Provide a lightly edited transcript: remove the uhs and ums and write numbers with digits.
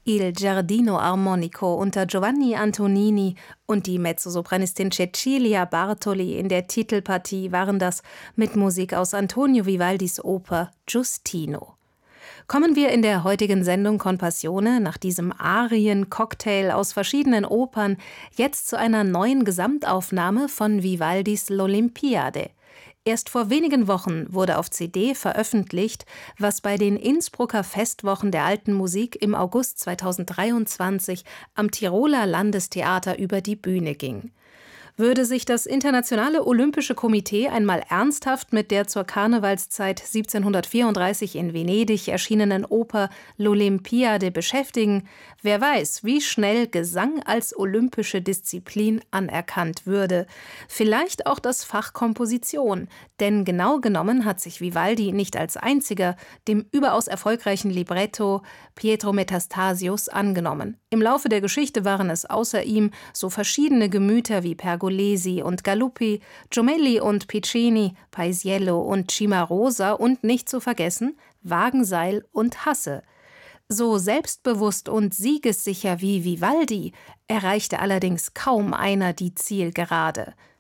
Il Giardino Armonico unter Giovanni Antonini und die Mezzosopranistin Cecilia Bartoli in der Titelpartie waren das mit Musik aus Antonio Vivaldis Oper Giustino. Kommen wir in der heutigen Sendung Con Passione nach diesem Arien-Cocktail aus verschiedenen Opern jetzt zu einer neuen Gesamtaufnahme von Vivaldis L'Olimpiade. Erst vor wenigen Wochen wurde auf CD veröffentlicht, was bei den Innsbrucker Festwochen der Alten Musik im August 2023 am Tiroler Landestheater über die Bühne ging. Würde sich das Internationale Olympische Komitee einmal ernsthaft mit der zur Karnevalszeit 1734 in Venedig erschienenen Oper L'Olimpiade beschäftigen, wer weiß, wie schnell Gesang als olympische Disziplin anerkannt würde. Vielleicht auch das Fach Komposition, denn genau genommen hat sich Vivaldi nicht als einziger dem überaus erfolgreichen Libretto Pietro Metastasios angenommen. Im Laufe der Geschichte waren es außer ihm so verschiedene Gemüter wie Pergolesi und Galuppi, Jommelli und Piccini, Paisiello und Cimarosa und nicht zu vergessen Wagenseil und Hasse. So selbstbewusst und siegessicher wie Vivaldi erreichte allerdings kaum einer die Zielgerade.